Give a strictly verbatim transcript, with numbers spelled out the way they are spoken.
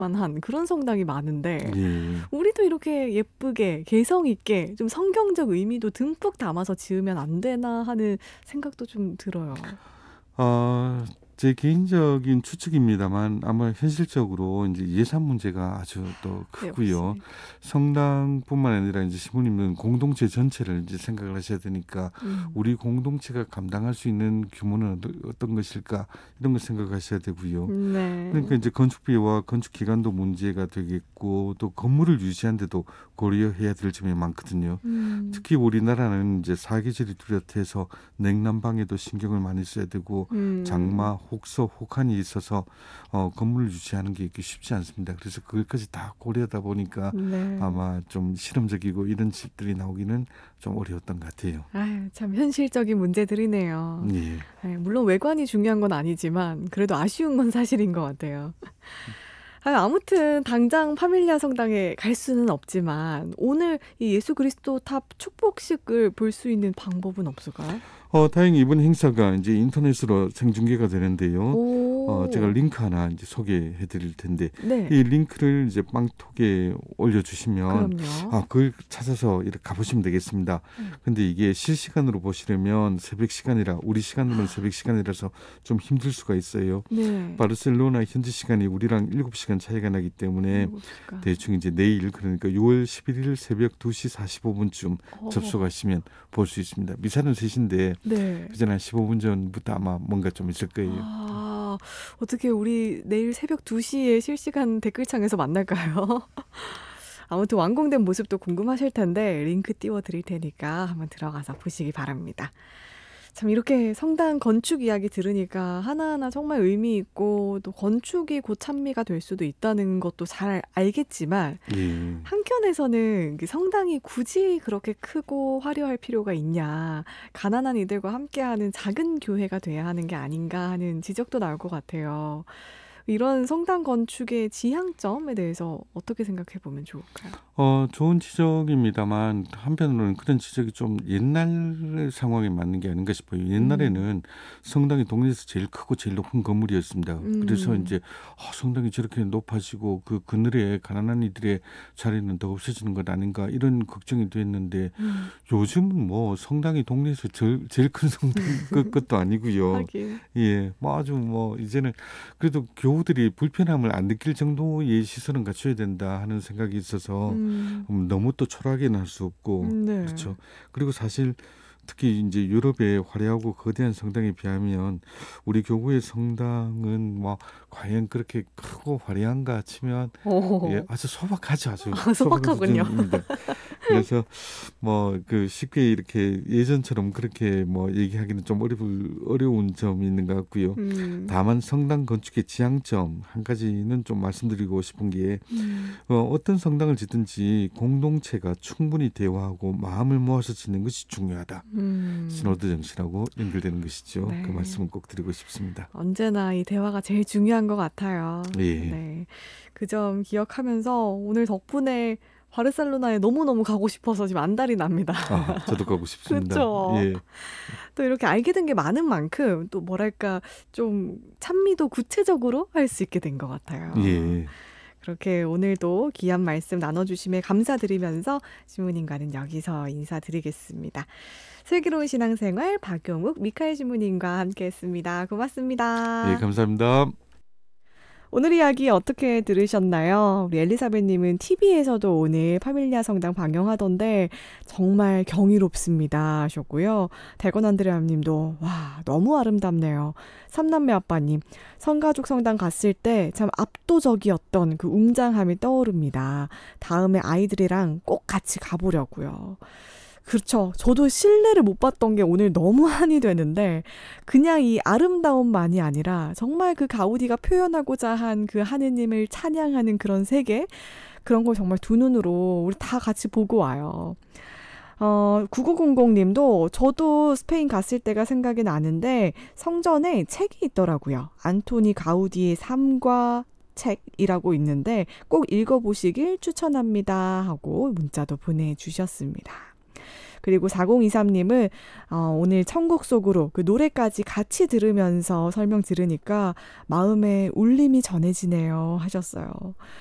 만한 그런 성당이 많은데 예. 우리도 이렇게 예쁘게 개성 있게 좀 성경적 의미도 듬뿍 담아서 지으면 안 되나 하는 생각도 좀 들어요. 어, 제 개인적인 추측입니다만 아마 현실적으로 이제 예산 문제가 아주 또 크고요. 역시. 성당뿐만 아니라 이제 시부님은 공동체 전체를 이제 생각을 하셔야 되니까 음. 우리 공동체가 감당할 수 있는 규모는 어떤, 어떤 것일까 이런 걸 생각하셔야 되고요. 네. 그러니까 이제 건축비와 건축 기간도 문제가 되겠고 또 건물을 유지하는데도 고려해야 될 점이 많거든요. 음. 특히 우리나라는 이제 사계절이 뚜렷해서 냉난방에도 신경을 많이 써야 되고 음. 장마, 혹서, 혹한이 있어서 어, 건물을 유지하는 게 이렇게 쉽지 않습니다. 그래서 그것까지 다 고려하다 보니까 네. 아마 좀 실험적이고 이런 집들이 나오기는 좀 어려웠던 것 같아요. 아유, 참 현실적인 문제들이네요. 예. 네, 물론 외관이 중요한 건 아니지만 그래도 아쉬운 건 사실인 것 같아요. 아유, 아무튼 당장 파밀리아 성당에 갈 수는 없지만 오늘 이 예수 그리스도 탑 축복식을 볼 수 있는 방법은 없을까요? 어, 다행히 이번 행사가 이제 인터넷으로 생중계가 되는데요. 어, 제가 오. 링크 하나 이제 소개해 드릴 텐데, 네. 이 링크를 이제 빵톡에 올려주시면, 그럼요. 아, 그걸 찾아서 이렇게 가보시면 되겠습니다. 음. 근데 이게 실시간으로 보시려면 새벽 시간이라, 우리 시간으로는 새벽 시간이라서 좀 힘들 수가 있어요. 네. 바르셀로나 현지 시간이 우리랑 일곱 시간 차이가 나기 때문에 일곱 시간. 대충 이제 내일, 그러니까 유월 십일일 새벽 두 시 사십오 분쯤 어. 접속하시면 볼 수 있습니다. 미사는 세 시인데 네. 그전에 한 십오 분 전부터 아마 뭔가 좀 있을 거예요. 아, 어떻게 우리 내일 새벽 두 시에 실시간 댓글창에서 만날까요? 아무튼 완공된 모습도 궁금하실 텐데 링크 띄워드릴 테니까 한번 들어가서 보시기 바랍니다. 참 이렇게 성당 건축 이야기 들으니까 하나하나 정말 의미 있고 또 건축이 곧 찬미가 될 수도 있다는 것도 잘 알겠지만 예. 한켠에서는 성당이 굳이 그렇게 크고 화려할 필요가 있냐, 가난한 이들과 함께하는 작은 교회가 돼야 하는 게 아닌가 하는 지적도 나올 것 같아요. 이런 성당 건축의 지향점에 대해서 어떻게 생각해 보면 좋을까요? 어, 좋은 지적입니다만 한편으로는 그런 지적이 좀 옛날 상황에 맞는 게 아닌가 싶어요. 옛날에는 음. 성당이 동네에서 제일 크고 제일 높은 건물이었습니다. 그래서 음. 이제 아, 성당이 저렇게 높아지고 그 그늘에 가난한 이들의 자리는 더 없어지는 것 아닌가 이런 걱정이 됐는데 음. 요즘은 뭐 성당이 동네에서 제일, 제일 큰 성당 그- 것도 아니고요. 하긴. 예, 뭐 아주 뭐 이제는 그래도 교우들이 불편함을 안 느낄 정도의 시설은 갖춰야 된다 하는 생각이 있어서 음. 음, 너무 또 초라하게는 할 수 없고 네. 그렇죠. 그리고 사실 특히 이제 유럽의 화려하고 거대한 성당에 비하면 우리 교구의 성당은 뭐 과연 그렇게 크고 화려한가 치면 예, 오. 아주 소박하죠. 아주 아, 소박한 소박하군요. 수준입니다. 그래서 뭐 그 쉽게 이렇게 예전처럼 그렇게 뭐 얘기하기는 좀 어려울, 어려운 점이 있는 것 같고요. 음. 다만 성당 건축의 지향점 한 가지는 좀 말씀드리고 싶은 게 음. 어, 어떤 성당을 짓든지 공동체가 충분히 대화하고 마음을 모아서 짓는 것이 중요하다. 음. 신호드 정신하고 연결되는 것이죠. 네. 그 말씀은 꼭 드리고 싶습니다. 언제나 이 대화가 제일 중요한 것 같아요. 예. 네. 그 점 기억하면서 오늘 덕분에 바르셀로나에 너무너무 가고 싶어서 지금 안달이 납니다. 아, 저도 가고 싶습니다. 그렇죠. 예. 또 이렇게 알게 된 게 많은 만큼 또 뭐랄까 좀 찬미도 구체적으로 할 수 있게 된 것 같아요. 예. 그렇게 오늘도 귀한 말씀 나눠주심에 감사드리면서 신부님과는 여기서 인사드리겠습니다. 슬기로운 신앙생활 박용욱 미카엘 신부님과 함께했습니다. 고맙습니다. 예, 감사합니다. 오늘 이야기 어떻게 들으셨나요? 우리 엘리사벳님은 티비에서도 오늘 파밀리아 성당 방영하던데 정말 경이롭습니다 하셨고요. 대건 안드레아님도 와 너무 아름답네요. 삼남매 아빠님 성가족 성당 갔을 때 참 압도적이었던 그 웅장함이 떠오릅니다. 다음에 아이들이랑 꼭 같이 가보려고요. 그렇죠. 저도 신뢰를 못 봤던 게 오늘 너무 한이 되는데 그냥 이 아름다움만이 아니라 정말 그 가우디가 표현하고자 한 그 하느님을 찬양하는 그런 세계 그런 걸 정말 두 눈으로 우리 다 같이 보고 와요. 어, 구구공공님도 저도 스페인 갔을 때가 생각이 나는데 성전에 책이 있더라고요. 안토니 가우디의 삶과 책이라고 있는데 꼭 읽어보시길 추천합니다 하고 문자도 보내주셨습니다. 그리고 사공이삼님은 어, 오늘 천국 속으로 그 노래까지 같이 들으면서 설명 들으니까 마음에 울림이 전해지네요 하셨어요.